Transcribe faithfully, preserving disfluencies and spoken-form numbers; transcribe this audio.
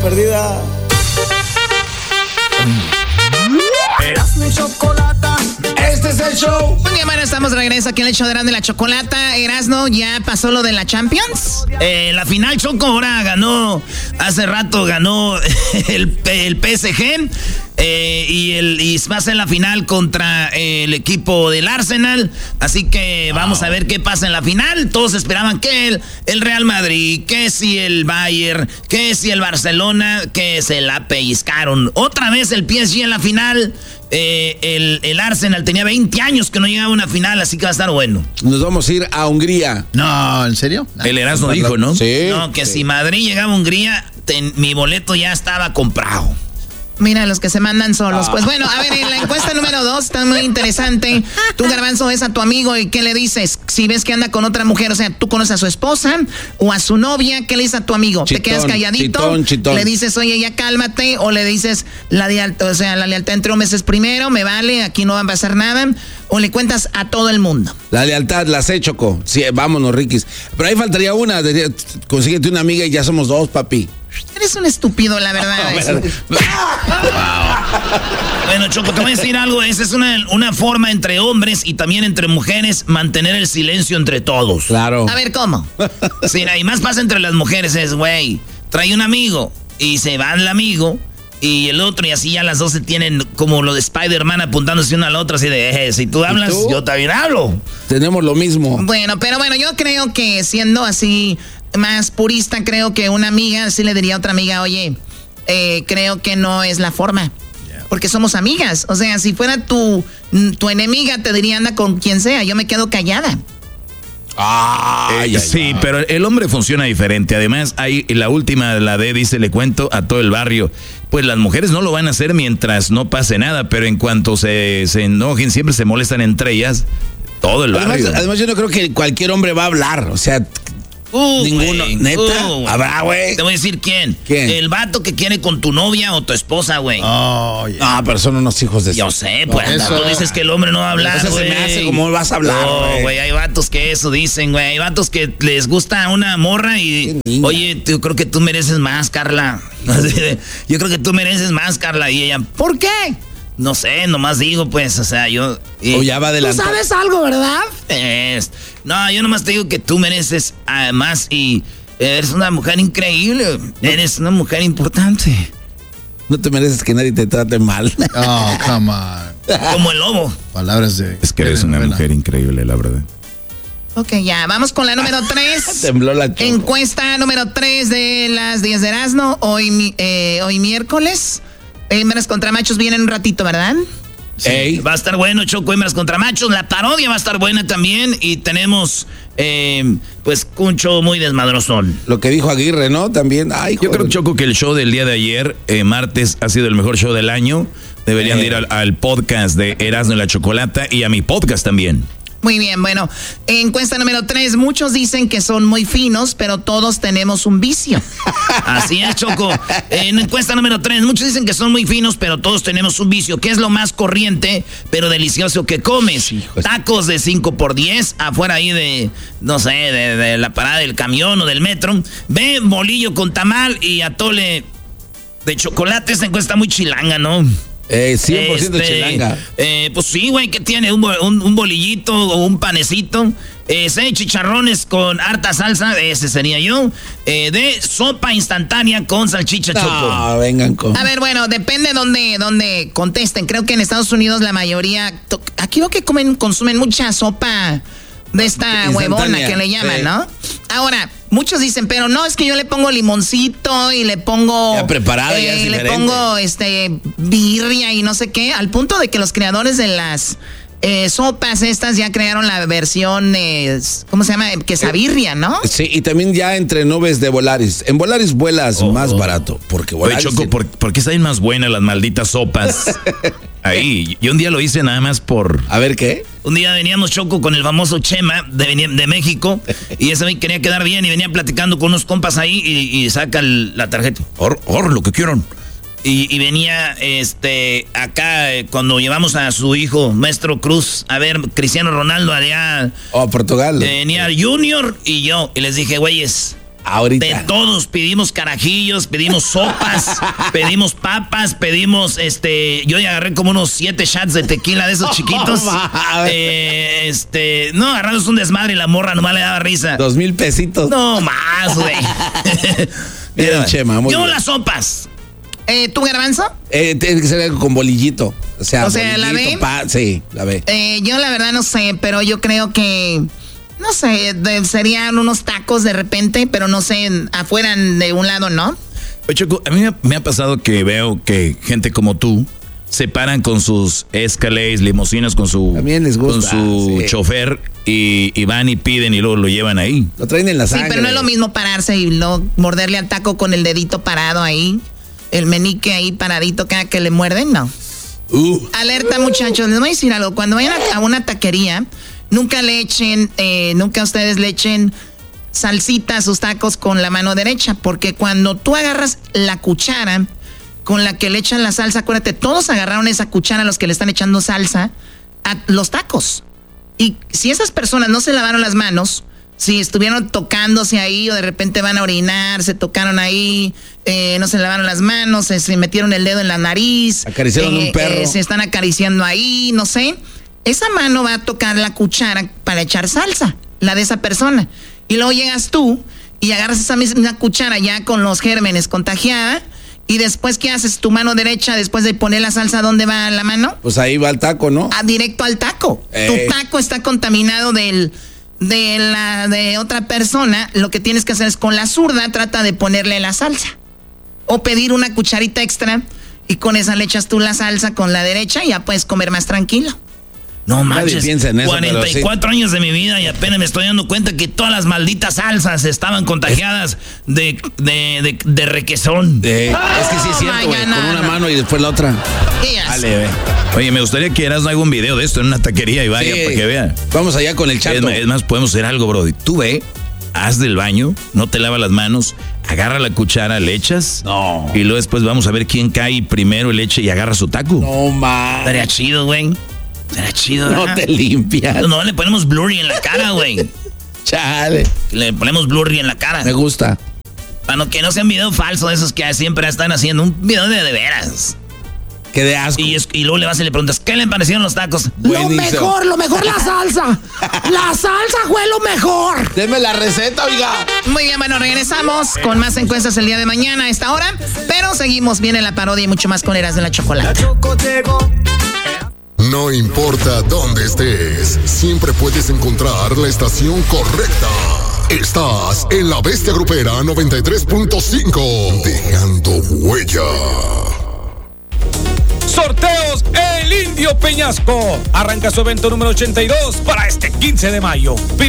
Perdida. Erasmo y Chocolata, este es el show. Muy bien, bueno, estamos de regreso aquí en el show de Erasmo y la Chocolata. Erasmo, ¿ya pasó lo de la Champions? Eh, la final, Choco, ahora ganó, hace rato ganó el, el P S G. Eh, y, el, y pasa en la final contra eh, el equipo del Arsenal. Así que vamos a ver qué pasa en la final. Todos esperaban que el, el Real Madrid, que si el Bayern, que si el Barcelona, que se la pellizcaron. Otra vez el P S G en la final. Eh, el, el Arsenal tenía veinte años que no llegaba a una final, así que va a estar bueno. Nos vamos a ir a Hungría. No, ¿en serio? El Erasmo dijo, ¿no? Sí. No, que sí. si Madrid llegaba a Hungría, ten, mi boleto ya estaba comprado. Mira, los que se mandan solos. Pues bueno, a ver, en la encuesta número dos está muy interesante. Tú, Garbanzo, ves a tu amigo y ¿qué le dices? Si ves que anda con otra mujer, o sea, tú conoces a su esposa o a su novia, ¿qué le dices a tu amigo? Chitón, ¿Te quedas calladito? chitón, chitón. Le dices, oye, ya cálmate, o le dices, la lealtad, o sea, la lealtad entre hombres es primero, me vale, aquí no va a pasar nada, o le cuentas a todo el mundo. La lealtad, la sé, Choco. Sí, vámonos, Riquis. Pero ahí faltaría una. Consíguete una amiga y ya somos dos, papi. Eres un estúpido, la verdad. Wow. Bueno, Choco, te voy a decir algo. Esa es una, una forma entre hombres y también entre mujeres mantener el silencio entre todos. Claro. A ver, ¿cómo? Sí, y más pasa entre las mujeres es, güey, trae un amigo y se va el amigo y el otro y así ya las dos se tienen como lo de Spider-Man apuntándose una a la otra así de, eh, si tú hablas, tú? Yo también hablo. Tenemos lo mismo. Bueno, pero bueno, yo creo que siendo así más purista, creo que una amiga sí le diría a otra amiga, oye, eh, creo que no es la forma. Porque somos amigas. O sea, si fuera tu, tu enemiga, te diría, anda con quien sea. Yo me quedo callada. Ay, eh, sí, ay, pero el hombre funciona diferente. Además, hay la última, la de dice, le cuento a todo el barrio. Pues las mujeres no lo van a hacer mientras no pase nada, pero en cuanto se, se enojen, siempre se molestan entre ellas. Todo el barrio. Además, además yo no creo que cualquier hombre va a hablar. O sea... Uh, Ninguno, wey, neta. Uh, Habrá, güey. Te voy a decir quién. ¿Quién? El vato que quiere con tu novia o tu esposa, güey. Oh, yeah. No, pero son unos hijos de... Yo sé, pues. No, eso... Tú dices que el hombre no va a hablar, eso güey. se me hace como vas a hablar, güey. No, güey, hay vatos que eso dicen, güey. Hay vatos que les gusta una morra y... Oye, yo creo que tú mereces más, Carla. Yo creo que tú mereces más, Carla. Y ella, ¿por qué? No sé, nomás digo, pues, o sea, yo... Y, o ya va adelante. Tú sabes algo, ¿verdad? Es, no, yo nomás te digo que tú mereces uh, más y... Eres una mujer increíble. Eres una mujer importante. No te mereces que nadie te trate mal. Oh, come on. Como el lobo. Palabras de... Es que eres una mujer increíble, la verdad. Ok, ya, vamos con la número tres. Tembló la Choco. Encuesta número tres de las diez de Erasmo. Hoy, eh, hoy miércoles. Hembras contra machos vienen un ratito, ¿verdad? Sí, Ey. Va a estar bueno, Choco, hembras contra machos. La parodia va a estar buena también. Y tenemos, eh, pues, un show muy desmadrosón. Lo que dijo Aguirre, ¿no? También. Ay, yo creo, Choco, que el show del día de ayer, eh, martes, ha sido el mejor show del año. Deberían eh. ir al, al podcast de Erasmo y la Chocolata y a mi podcast también. Muy bien, bueno, encuesta número tres, muchos dicen que son muy finos, pero todos tenemos un vicio. Así es, Choco. En encuesta número tres, muchos dicen que son muy finos, pero todos tenemos un vicio. ¿Qué es lo más corriente, pero delicioso que comes? Hijos. Tacos de cinco por diez, afuera ahí de, no sé, de, de la parada del camión o del metro. Ve, bolillo con tamal y atole de chocolate. Esa encuesta muy chilanga, ¿no? Eh, cien por ciento este, chilanga. Eh, pues sí, güey, ¿qué tiene? Un, un, un bolillito o un panecito. Eh, seis chicharrones con harta salsa, ese sería yo. Eh, de sopa instantánea con salchicha, no, Choco. Ah, vengan con... A ver, bueno, depende de dónde, dónde contesten. Creo que en Estados Unidos la mayoría... Aquí veo que comen, consumen mucha sopa de esta huevona que le llaman, sí. ¿no? Ahora... Muchos dicen, pero no, es que yo le pongo limoncito y le pongo... Ya preparado, eh, ya es le diferente. pongo este birria y no sé qué, al punto de que los creadores de las eh, sopas estas ya crearon la versión, eh, ¿cómo se llama? Quesabirria, ¿no? Sí, y también ya entre nubes de Volaris. En Volaris vuelas oh, más barato, porque Volaris... Oye, Choco, ¿por, ¿por qué están más buenas las malditas sopas? Ahí, yo un día lo hice nada más por... A ver, ¿qué? Un día veníamos, Choco, con el famoso Chema de, de México y ese güey quería quedar bien y venía platicando con unos compas ahí y, y saca el, la tarjeta. Or, or, lo que quieran. Y, y venía este acá eh, cuando llevamos a su hijo, Maestro Cruz, a ver Cristiano Ronaldo allá. Oh, Portugal. Eh, venía Junior y yo y les dije, güeyes, Ahorita. De todos, pedimos carajillos, pedimos sopas, pedimos papas, pedimos, este, yo ya agarré como unos siete shots de tequila de esos chiquitos. Oh, eh, este, no, agarramos un desmadre y la morra nomás le daba risa. Dos mil pesitos. No, más, güey. Mira, Chema, muy yo bien. las sopas. Eh, ¿Tú, Garbanzo? Eh, tiene que ser algo con bolillito. O sea, o sea ¿la ve? Pa, sí, la ve. Eh, yo la verdad no sé, pero yo creo que... No sé, de, serían unos tacos de repente, pero no sé, afuera de un lado, ¿no? Oye, Choco, a mí me ha, me ha pasado que veo que gente como tú se paran con sus Escalades, limusinas, con su, También les gusta, con su sí. chofer y, y van y piden y luego lo llevan ahí. Lo traen en la sangre. Sí, pero no es lo mismo pararse y luego morderle al taco con el dedito parado ahí, el menique ahí paradito cada que le muerden, no. Uh. Alerta, muchachos, les voy a decir algo. Cuando vayan a, a una taquería, nunca le echen, eh, nunca ustedes le echen salsita a sus tacos con la mano derecha, porque cuando tú agarras la cuchara con la que le echan la salsa, acuérdate, todos agarraron esa cuchara, los que le están echando salsa, a los tacos. Y si esas personas no se lavaron las manos, si estuvieron tocándose ahí o de repente van a orinar, se tocaron ahí, eh, no se lavaron las manos, se, se metieron el dedo en la nariz. Acariciaron eh, un perro. Eh, se están acariciando ahí, no sé. Esa mano va a tocar la cuchara para echar salsa, la de esa persona. Y luego llegas tú y agarras esa misma cuchara ya con los gérmenes contagiada. Y después, ¿qué haces? Tu mano derecha, después de poner la salsa, ¿dónde va la mano? Pues ahí va el taco, ¿no? Ah, directo al taco. Eh. Tu taco está contaminado del, de la de otra persona. Lo que tienes que hacer es con la zurda, trata de ponerle la salsa. O pedir una cucharita extra y con esa le echas tú la salsa con la derecha y ya puedes comer más tranquilo. No manches, piensa en eso, cuarenta y cuatro pero sí. años de mi vida y apenas me estoy dando cuenta que todas las malditas salsas estaban contagiadas de, de, de, de requesón. Eh, es que sí es cierto, güey. no, Con una no. mano y después la otra. Yes. Dale, ve. Oye, me gustaría que Erasmo haga un video de esto en una taquería y vaya Sí. para que vea. Vamos allá con el Es, chato. ma- es más, podemos hacer algo, bro. Tú ve, haz del baño, no te lavas las manos, agarra la cuchara, le echas. No. Y luego después vamos a ver quién cae primero, le eche y agarra su taco. No, man. Estaría chido, güey. Estaría chido, No ¿verdad? te limpias. No, le ponemos blurry en la cara, güey. Chale. Le ponemos blurry en la cara. Me gusta. Para no, que no sea un video falso de esos que siempre están haciendo. Un video de de veras. Qué de asco. Y, es- y luego le vas y le preguntas, ¿qué le parecieron los tacos? Buenísimo. lo mejor la salsa. La salsa fue lo mejor. Deme la receta, oiga. Muy bien, bueno, regresamos con más encuestas el día de mañana a esta hora. Pero seguimos, viene la parodia y mucho más con Eras de la Chocolate. Choco llegó. No importa dónde estés, siempre puedes encontrar la estación correcta. Estás en La Bestia Grupera noventa y tres punto cinco, dejando huella. Sorteos El Indio Peñasco. Arranca su evento número ochenta y dos para este quince de mayo.